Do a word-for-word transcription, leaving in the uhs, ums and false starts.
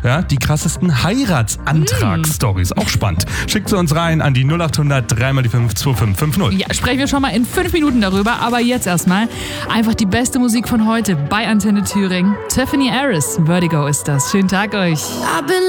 Ja, die krassesten Heiratsantragsstories. Auch spannend. Schickt sie uns rein an die null acht hundert drei mal die fünf zwei fünf fünf null. Ja, sprechen wir schon mal in fünf Minuten darüber, aber jetzt erstmal einfach die beste Musik von heute bei Antenne Thüringen. Tiffany Harris, Vertigo ist das. Schönen Tag euch.